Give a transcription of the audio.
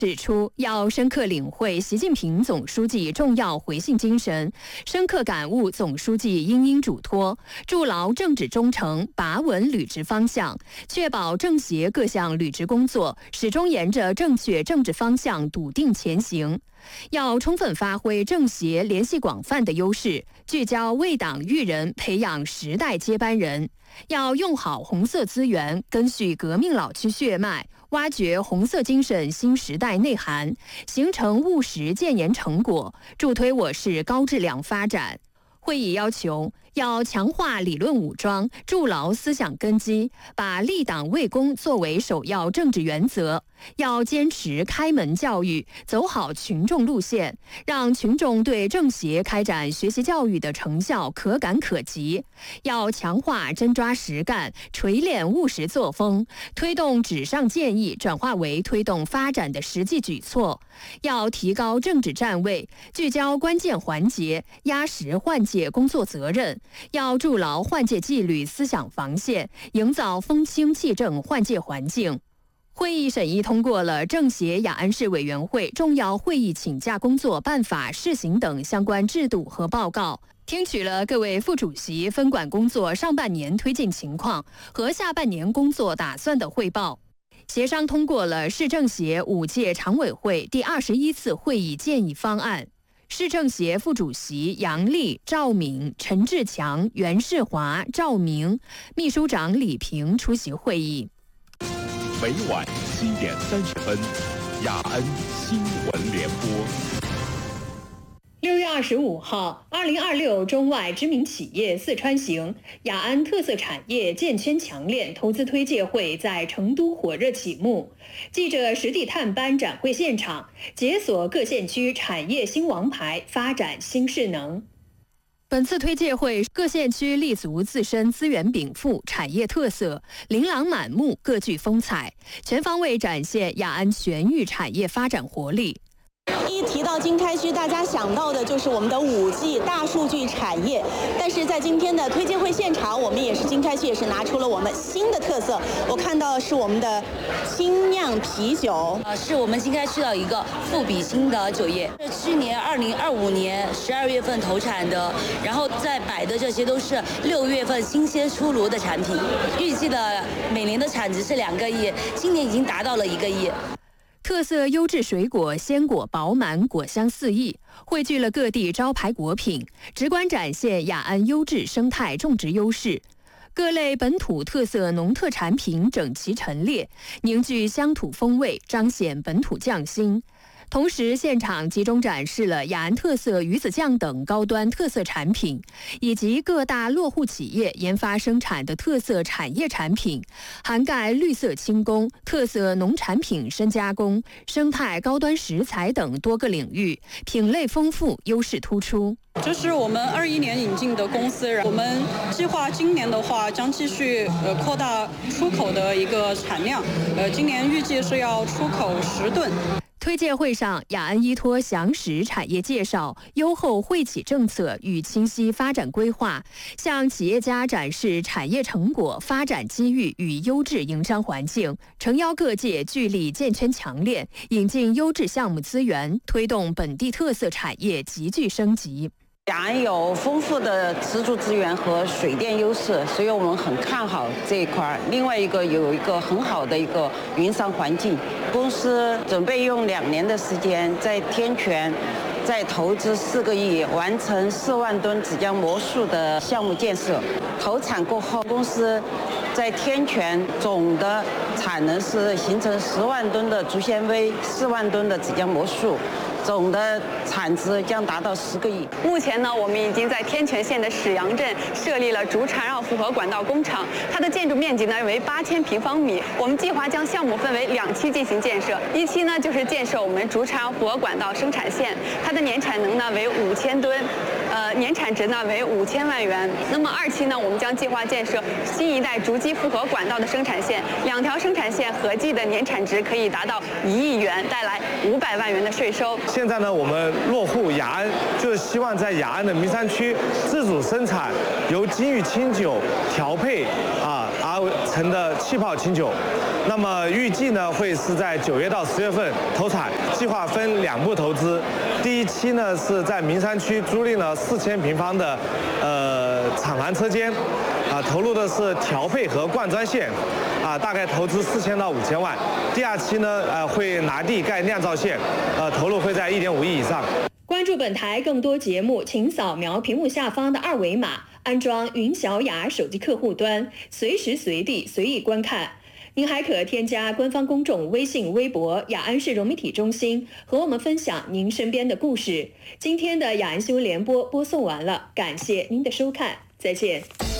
指出，要深刻领会习近平总书记重要回信精神，深刻感悟总书记殷殷嘱托，筑牢政治忠诚，把稳履职方向，确保政协各项履职工作始终沿着正确政治方向笃定前行。要充分发挥政协联系广泛的优势，聚焦为党育人，培养时代接班人。要用好红色资源，根续革命老区血脉，挖掘红色精神新时代内涵，形成务实建言成果，助推我市高质量发展。会议要求，要强化理论武装，筑牢思想根基，把立党为公作为首要政治原则。要坚持开门教育，走好群众路线，让群众对政协开展学习教育的成效可感可及。要强化真抓实干，锤炼务实作风，推动纸上建议转化为推动发展的实际举措。要提高政治站位，聚焦关键环节，压实换届工作责任。要筑牢换届纪律思想防线，营造风清气正换届环境。会议审议通过了政协雅安市委员会重要会议请假工作办法试行等相关制度和报告，听取了各位副主席分管工作上半年推进情况和下半年工作打算的汇报，协商通过了市政协5届常委会第21次会议建议方案。市政协副主席杨丽、赵敏、陈志强、袁世华、赵明，秘书长李平出席会议。 每晚7点30分，雅安新闻联播。 6月25号，2026中外知名企业四川行雅安特色产业建圈强链投资推介会在成都火热启幕。记者实地探班展会现场，解锁各县区产业新王牌，发展新势能。本次推介会，各县区立足自身资源禀赋、产业特色，琳琅满目，各具风采，全方位展现雅安全域产业发展活力。 一提到经开区，大家想到的就是我们的5G 大数据产业。但是在今天的推介会现场，我们也是经开区也是拿出了我们新的特色。我看到是我们的精酿啤酒， 是我们经开区的一个富比新的酒业，是去年2025年12月份投产的，然后在摆的这些都是6月份新鲜出炉的产品。预计的每年的产值是2个亿，今年已经达到了1个亿。 特色优质水果鲜果饱满，果香四溢，汇聚了各地招牌果品，直观展现雅安优质生态种植优势。各类本土特色农特产品整齐陈列，凝聚乡土风味，彰显本土匠心。同时，现场集中展示了雅安特色鱼子酱等高端特色产品，以及各大落户企业研发生产的特色产业产品，涵盖绿色轻工、特色农产品深加工、生态高端食材等多个领域，品类丰富，优势突出。 这是我们21年引进的公司，我们计划今年的话将继续扩大出口的一个产量，今年预计是要出口10吨。 推介会上，雅安依托详实产业介绍、优厚惠企政策与清晰发展规划，向企业家展示产业成果、发展机遇与优质营商环境，诚邀各界聚力建圈强链，引进优质项目资源，推动本地特色产业急剧升级。 雅安有丰富的植株资源和水电优势，所以我们很看好这一块。另外一个有一个很好的一个营商环境，公司准备用2年的时间在天泉再投资4个亿，完成4万吨纸浆魔术的项目建设。投产过后，公司在天泉总的产能是形成10万吨的竹纤维，4万吨的纸浆魔术。总的产值将达到10个亿。 目前呢，我们已经在天泉县的始阳镇设立了竹缠绕复合管道工厂，它的建筑面积呢为8000平方米。我们计划将项目分为2期进行建设，一期呢就是建设我们竹缠绕复合管道生产线，它的年产能呢为5000吨，年产值呢为5000万元。那么2期呢，我们将计划建设新一代竹基复合管道的生产线，2条生产线合计的年产值可以达到1亿元，带来500万元的税收。 现在呢，我们落户雅安，就是希望在雅安的名山区自主生产由金玉清酒调配而成的气泡清酒。 那么预计呢会是在9月到10月份投产，计划分2步投资。第一期呢是在名山区租赁了4000平方的厂栏车间，投入的是调配和灌装线，大概投资4000到5000万。第2期呢会拿地盖酿造线，投入会在1.5亿以上。 关注本台更多节目，请扫描屏幕下方的2维码，安装云小雅手机客户端，随时随地随意观看。您还可添加官方公众微信、微博雅安市融媒体中心，和我们分享您身边的故事。今天的雅安新闻联播播送完了，感谢您的收看，再见。